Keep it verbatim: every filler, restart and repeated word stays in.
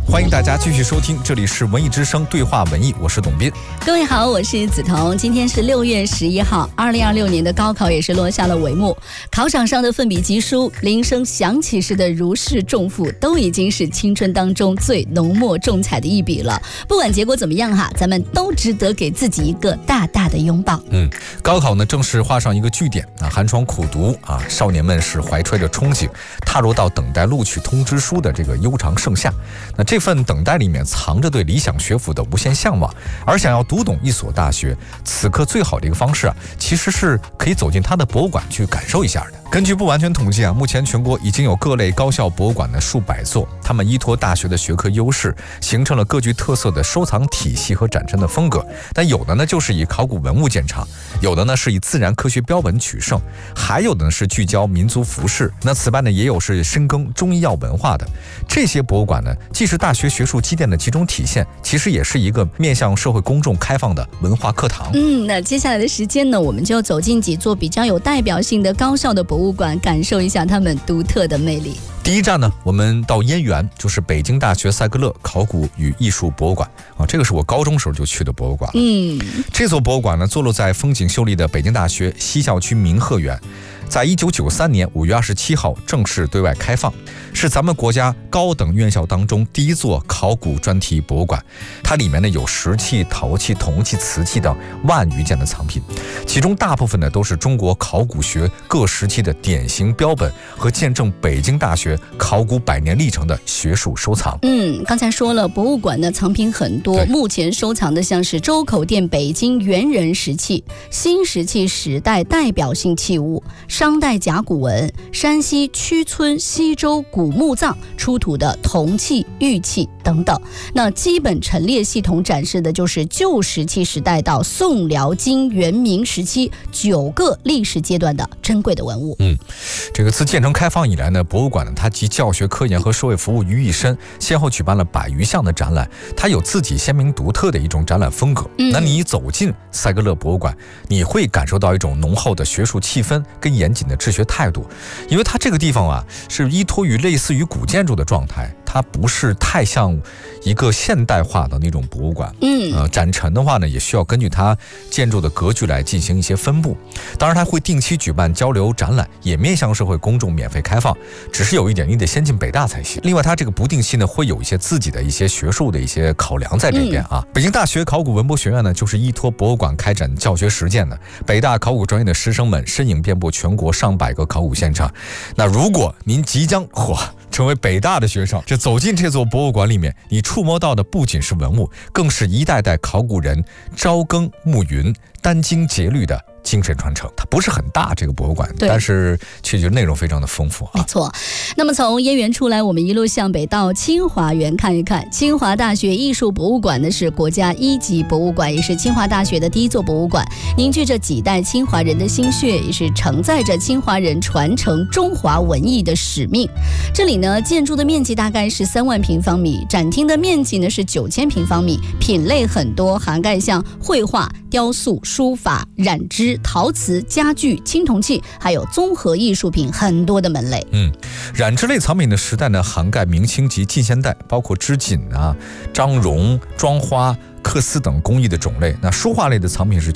欢迎大家继续收听，这里是文艺之声对话文艺，我是董斌。 各位好，我是梓潼。今天是六月十一号，二零二六年的高考也是落下了帷幕。考场上的奋笔疾书，铃声响起时的如释重负，都已经是青春当中最浓墨重彩的一笔了。不管结果怎么样哈，咱们都值得给自己一个大大的拥抱。 嗯，高考呢正式画上一个句点啊，寒窗苦读啊，少年们是怀揣着憧憬，踏入到等待录取通知书的这个悠长盛夏。那这份等待里面藏着对理想学府的无限向往，而想要读懂一所大学，此刻最好的一个方式啊，其实是可以走进它的博物馆去感受一下的。根据不完全统计啊，目前全国已经有各类高校博物馆的数百座，他们依托大学的学科优势，形成了各具特色的收藏体系和展陈的风格。但有的呢就是以考古文物见长，有的呢是以自然科学标本取胜，还有的呢是聚焦民族服饰。那此外呢也有是深耕中医药文化的。这些博物馆呢，既是大学学术积淀的集中体现，其实也是一个面向社会公众开放的文化课堂。 嗯，那接下来的时间呢，我们就走进几座比较有代表性的高校的博物馆，感受一下他们独特的魅力。 第一站呢，我们到燕园，就是北京大学塞格勒考古与艺术博物馆啊，这个是我高中时候就去的博物馆了。 嗯， 这座博物馆呢，坐落在风景秀丽的北京大学西校区明鹤园，在一九九三年五月二十七号正式对外开放，是咱们国家高等院校当中第一座考古专题博物馆。它里面呢有石器、陶器、铜器、瓷器等万余件的藏品，其中大部分呢都是中国考古学各时期的典型标本和见证北京大学考古百年历程的学术收藏。 嗯，刚才说了，博物馆的藏品很多，目前收藏的像是周口店北京猿人石器、新石器时代代表性器物、商代甲骨文、山西曲村西周古墓葬出土的铜器、玉器等等。那基本陈列系统展示的就是旧石器时代到宋辽金元明时期九个历史阶段的珍贵的文物。 嗯，这个自建成开放以来呢，博物馆呢它集教学、科研和社会服务于一身，先后举办了百余项的展览，它有自己鲜明独特的一种展览风格。嗯、那你一走进塞格勒博物馆，你会感受到一种浓厚的学术气氛跟严谨的治学态度，因为它这个地方啊是依托于类似于古建筑的状态，它不是太像一个现代化的那种博物馆。 嗯， 呃，展陈的话呢，也需要根据它建筑的格局来进行一些分布。当然，它会定期举办交流展览，也面向社会公众免费开放。只是有一点，你得先进北大才行。另外，它这个不定期呢，会有一些自己的一些学术的一些考量在这边啊。嗯、北京大学考古文博学院呢，就是依托博物馆开展教学实践的。北大考古专业的师生们身影遍布全国上百个考古现场。那如果您即将嚯成为北大的学生，这走进这座博物馆里面，你触摸到的不仅是文物，更是一代代考古人朝耕暮耘、殚精竭虑的精神传承。它不是很大这个博物馆，但是确实内容非常的丰富啊。 没错。那么从燕园出来，我们一路向北到清华园看一看。清华大学艺术博物馆呢是国家一级博物馆，也是清华大学的第一座博物馆，凝聚着几代清华人的心血，也是承载着清华人传承中华文艺的使命。这里呢，建筑的面积大概是三万平方米，展厅的面积呢是九千平方米，品类很多，涵盖像绘画、雕塑、书法、染织、陶瓷、家具、青铜器，还有综合艺术品很多的门类。 嗯，染织类藏品的时代呢，涵盖明清及近现代，包括织锦啊、张绒、妆花、缂丝等工艺的种类。那书画类的藏品是